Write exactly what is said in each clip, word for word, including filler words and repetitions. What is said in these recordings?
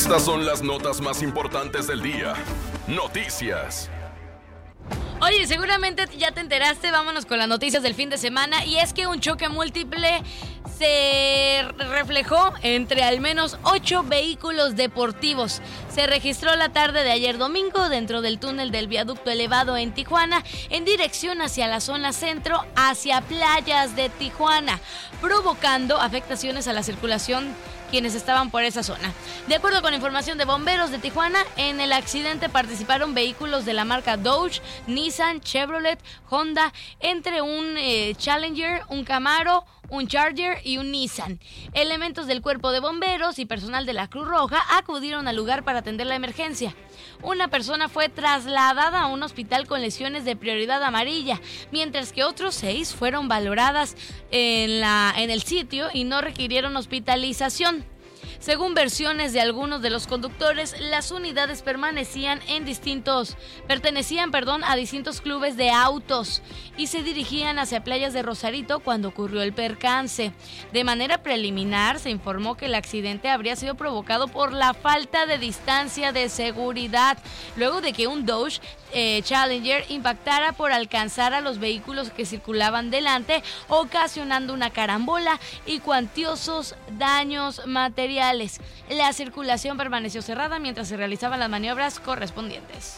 Estas son las notas más importantes del día. Noticias. Oye, seguramente ya te enteraste, vámonos con las noticias del fin de semana. Y es que un choque múltiple se reflejó entre al menos ocho vehículos deportivos. Se registró la tarde de ayer domingo dentro del túnel del viaducto elevado en Tijuana, en dirección hacia la zona centro, hacia playas de Tijuana, provocando afectaciones a la circulación quienes estaban por esa zona. De acuerdo con información de bomberos de Tijuana, en el accidente participaron vehículos de la marca Dodge, Nissan, Chevrolet, Honda, entre un eh, Challenger, un Camaro, un Charger y un Nissan. Elementos del cuerpo de bomberos y personal de la Cruz Roja acudieron al lugar para atender la emergencia. Una persona fue trasladada a un hospital con lesiones de prioridad amarilla, mientras que otros seis fueron valoradas en, la, en el sitio y no requirieron hospitalización. Según versiones de algunos de los conductores, las unidades permanecían en distintos, pertenecían, perdón, a distintos clubes de autos y se dirigían hacia playas de Rosarito cuando ocurrió el percance. De manera preliminar, se informó que el accidente habría sido provocado por la falta de distancia de seguridad, luego de que un Dodge eh, Challenger impactara por alcanzar a los vehículos que circulaban delante, ocasionando una carambola y cuantiosos daños materiales. La circulación permaneció cerrada mientras se realizaban las maniobras correspondientes.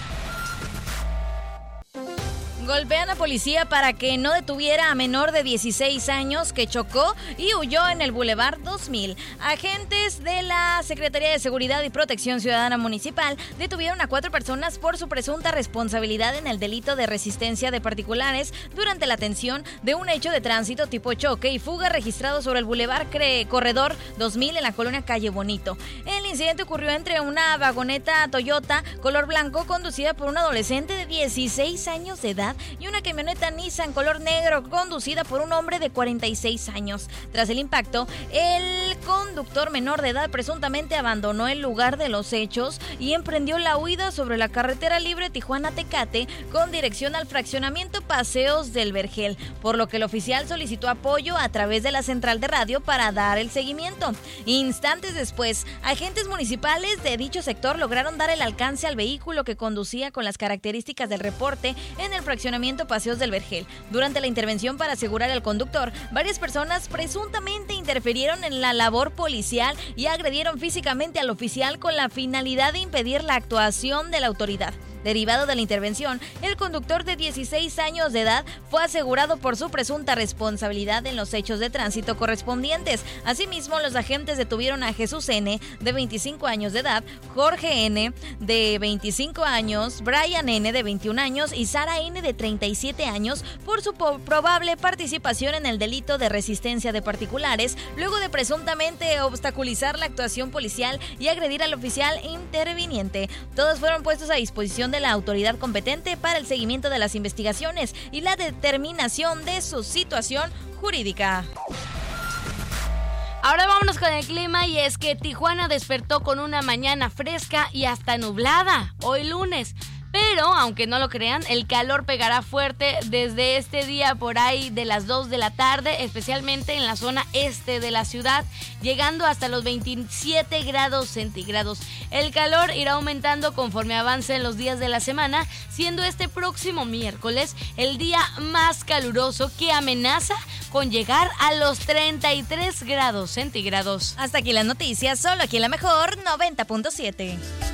Golpean a policía para que no detuviera a menor de dieciséis años que chocó y huyó en el Boulevard dos mil. Agentes de la Secretaría de Seguridad y Protección Ciudadana Municipal detuvieron a cuatro personas por su presunta responsabilidad en el delito de resistencia de particulares durante la atención de un hecho de tránsito tipo choque y fuga registrado sobre el Boulevard Cre- Corredor dos mil en la colonia Calle Bonito. El incidente ocurrió entre una vagoneta Toyota color blanco conducida por un adolescente de dieciséis años de edad y una camioneta Nissan color negro conducida por un hombre de cuarenta y seis años. Tras el impacto, el conductor menor de edad presuntamente abandonó el lugar de los hechos y emprendió la huida sobre la carretera libre Tijuana-Tecate con dirección al fraccionamiento Paseos del Vergel, por lo que el oficial solicitó apoyo a través de la central de radio para dar el seguimiento. Instantes después, agentes municipales de dicho sector lograron dar el alcance al vehículo que conducía con las características del reporte en el fraccionamiento Paseos del Vergel. Durante la intervención para asegurar al conductor, varias personas presuntamente interfirieron en la labor policial y agredieron físicamente al oficial con la finalidad de impedir la actuación de la autoridad. Derivado de la intervención, el conductor de dieciséis años de edad fue asegurado por su presunta responsabilidad en los hechos de tránsito correspondientes. Asimismo, los agentes detuvieron a Jesús N., de veinticinco años de edad, Jorge N., de veinticinco años, Brian N., de veintiún años y Sara N., de treinta y siete años por su po- probable participación en el delito de resistencia de particulares, luego de presuntamente obstaculizar la actuación policial y agredir al oficial interviniente. Todos fueron puestos a disposición de la autoridad competente para el seguimiento de las investigaciones y la determinación de su situación jurídica. Ahora vámonos con el clima y es que Tijuana despertó con una mañana fresca y hasta nublada hoy lunes. Pero, aunque no lo crean, el calor pegará fuerte desde este día por ahí de las dos de la tarde, especialmente en la zona este de la ciudad, llegando hasta los veintisiete grados centígrados. El calor irá aumentando conforme avancen los días de la semana, siendo este próximo miércoles el día más caluroso que amenaza con llegar a los treinta y tres grados centígrados. Hasta aquí las noticias, solo aquí en La Mejor noventa punto siete.